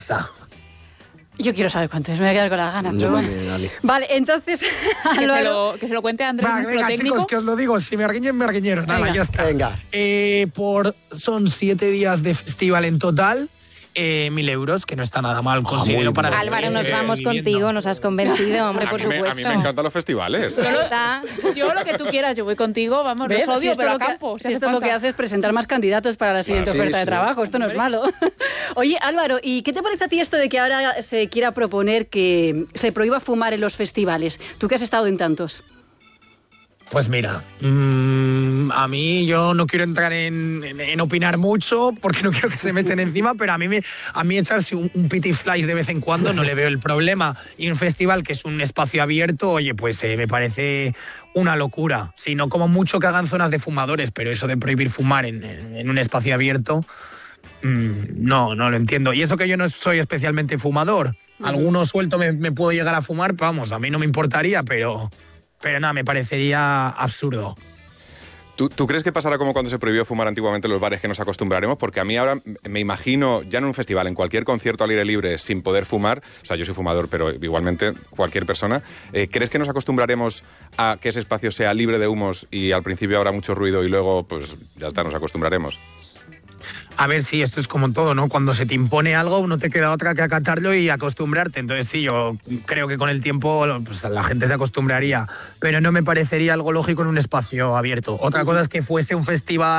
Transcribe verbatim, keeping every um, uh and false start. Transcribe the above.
Yo quiero saber cuánto es, me voy a quedar con las ganas. Yo Pero también, bueno. Ali. Vale, entonces, Que se, Álvaro, lo, que se lo cuente Andrés, Va, nuestro venga, técnico. chicos, que os lo digo, si me arguiñen, me arguiñeron. Nada, Venga. ya está. Venga. Eh, por, son siete días de festival en total, eh, mil euros, que no está nada mal, considero muy para... bien. la Álvaro, nos experiencia vamos viviendo. contigo, nos has convencido, hombre, a, por mí me, a supuesto. mí me encantan los festivales. Ya está. Yo lo que tú quieras, yo voy contigo, vamos, ¿ves? los Si odio, esto, pero lo a que, campo. si esto es lo que hace es presentar más candidatos para la siguiente Claro, oferta sí, de sí. trabajo, esto no es malo. Oye, Álvaro, ¿y qué te parece a ti esto de que ahora se quiera proponer que se prohíba fumar en los festivales? Tú que has estado en tantos. Pues mira, mmm, a mí yo no quiero entrar en, en, en opinar mucho porque no quiero que se me echen encima, pero a mí, me, a mí echarse un, un pity flash de vez en cuando no le veo el problema. Y un festival que es un espacio abierto, oye, pues eh, me parece una locura. Si no, como mucho que hagan zonas de fumadores, pero eso de prohibir fumar en, en, en un espacio abierto, mmm, no, no lo entiendo. Y eso que yo no soy especialmente fumador. Alguno suelto me, me puedo llegar a fumar, pero vamos, a mí no me importaría, pero... Pero nada, me parecería absurdo. ¿Tú, ¿Tú crees que pasará como cuando se prohibió fumar antiguamente en los bares, que nos acostumbraremos? Porque a mí ahora me imagino, ya en un festival, en cualquier concierto al aire libre, sin poder fumar, o sea, yo soy fumador, pero igualmente cualquier persona, eh, ¿crees que nos acostumbraremos a que ese espacio sea libre de humos y al principio habrá mucho ruido y luego, pues ya está, nos acostumbraremos? A ver, sí, esto es como todo, ¿no? Cuando se te impone algo, no te queda otra que acatarlo y acostumbrarte. Entonces sí, yo creo que con el tiempo pues, la gente se acostumbraría, pero no me parecería algo lógico en un espacio abierto. Otra cosa es que fuese un festival